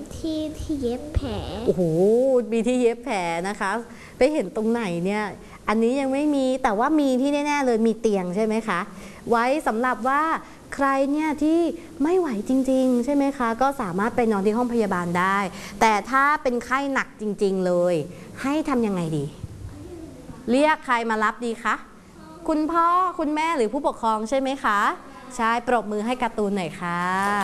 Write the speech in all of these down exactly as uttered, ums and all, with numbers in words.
ที่ที่เย็บแผลโอ้โหมีที่เย็บแผลนะคะไปเห็นตรงไหนเนี่ยอันนี้ยังไม่มีแต่ว่ามีที่แน่ๆเลยมีเตียงใช่ไหมคะไว้สำหรับว่าใครเนี่ยที่ไม่ไหวจริงๆใช่ไหมคะก็สามารถไปนอนที่ห้องพยาบาลได้แต่ถ้าเป็นไข้หนักจริงๆเลยให้ทำยังไงดีเรียกใครมารับดีคะคุณพ่อคุณแม่หรือผู้ปกครองใช่ไหมคะใช่ปรบมือให้การ์ตูนหน่อยค่ะ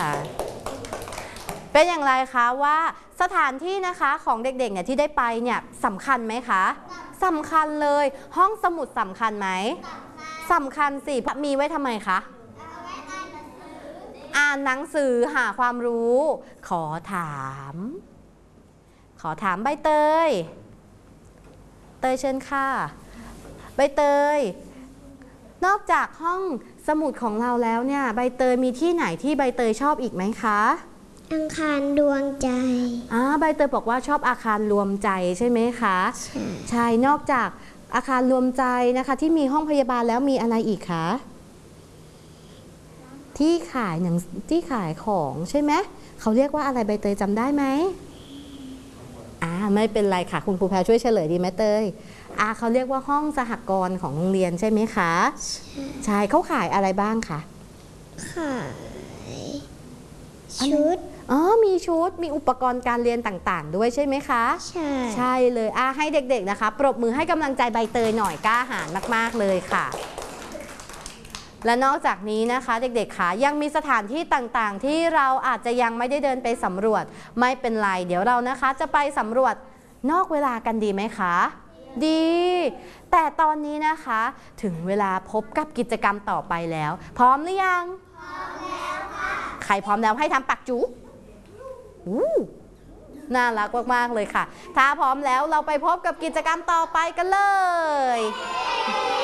เป็นอย่างไรคะว่าสถานที่นะคะของเด็กๆเนี่ยที่ได้ไปเนี่ยสำคัญไหมคะสำคัญเลยห้องสมุดสำคัญไหมสำคัญสิมีไว้ทำไมคะอ่านหนังสือหาความรู้ขอถามขอถามใบเตยเตยเชิญค่ะใบเตยนอกจากห้องสมุดของเราแล้วเนี่ยใบเตยมีที่ไหนที่ใบเตยชอบอีกไหมคะอังคารดวงใจอ่าใบเตยบอกว่าชอบอาคารรวมใจใช่ไหมคะใช่ใช่นอกจากอาคารรวมใจนะคะที่มีห้องพยาบาลแล้วมีอะไรอีกคะที่ขายหนังที่ขายของใช่ไหมเขาเรียกว่าอะไรใบเตยจำได้ไหมอ่าไม่เป็นไรค่ะคุณครูแพรช่วยเฉลยดีไหมเตยอ่าเขาเรียกว่าห้องสหกรณ์ของโรงเรียนใช่ไหมคะใช่เขาขายอะไรบ้างคะขายชุดอ๋อมีชุดมีอุปกรณ์การเรียนต่างๆด้วยใช่ไหมคะใช่ใช่เลยอ่าให้เด็กๆนะคะปรบมือให้กำลังใจใบเตยหน่อยกล้าหาญมากๆเลยค่ะและนอกจากนี้นะคะเด็กๆค่ะยังมีสถานที่ต่างๆที่เราอาจจะยังไม่ได้เดินไปสำรวจไม่เป็นไรเดี๋ยวเรานะคะจะไปสำรวจนอกเวลากันดีไหมคะดีแต่ตอนนี้นะคะถึงเวลาพบกับกิจกรรมต่อไปแล้วพร้อมหรือยังพร้อมแล้วค่ะใครพร้อมแล้วให้ทำปักจุอู้น่ารักมากๆเลยค่ะถ้าพร้อมแล้วเราไปพบกับกิจกรรมต่อไปกันเลย